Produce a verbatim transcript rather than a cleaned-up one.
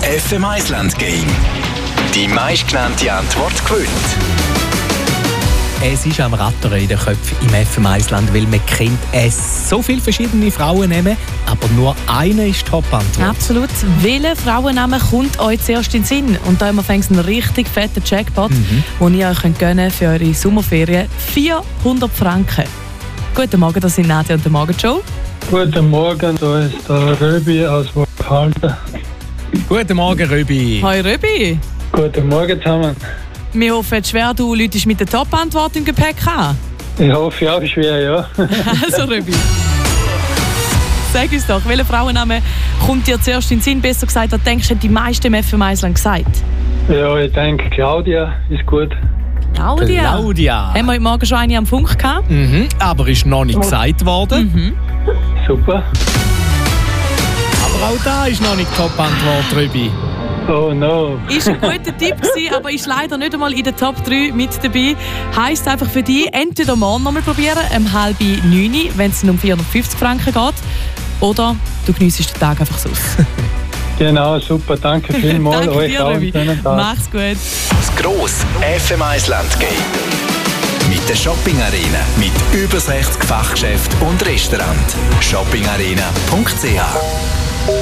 F M Island Game. Die meistgenannte Antwort gewinnt. Es ist am Rattern in den Köpfen im F M Island, weil man kennt es so viele verschiedene Frauennamen, aber nur eine ist die Top-Antwort. Absolut. Welcher Frauenname kommt euch zuerst in den Sinn? Und da haben wir einen richtig fetten Jackpot, mhm. den ihr euch gönnen könnt für eure Sommerferien. vierhundert Franken. Guten Morgen, das sind Nadia und der Morgenshow. Guten Morgen, da ist der Röbi aus Wolfhalten. Guten Morgen, Röbi. Hoi, Röbi. Guten Morgen zusammen. Wir hoffen schwer, du läutest mit der Top-Antwort im Gepäck an. Ich hoffe auch schwer, ja. Also, Röbi. Sag uns doch, welcher Frauenname kommt dir zuerst in den Sinn? Besser gesagt, was denkst du, hat die meisten im F M Island gesagt? Ja, ich denke, Claudia ist gut. Claudia? Claudia. Haben wir heute Morgen schon eine am Funk gehabt? Mhm, aber ist noch nicht gesagt worden. Mhm. Super. Aber auch da ist noch nicht die Top-Antwort, Röbi. Oh no. Ist ein guter Tipp gewesen, aber ist leider nicht einmal in den Top drei mit dabei. Heisst einfach für dich, entweder morgen noch mal probieren, um halb neun, wenn es um vierhundertfünfzig Franken geht, oder du geniessest den Tag einfach so. Genau, super. Danke vielmals. Danke euch dir, auch. Röbi. Mach's gut. Das grosse F M Island Game. Mit der Shopping Arena. Mit über sechzig Fachgeschäften und Restaurants. shopping arena punkt c h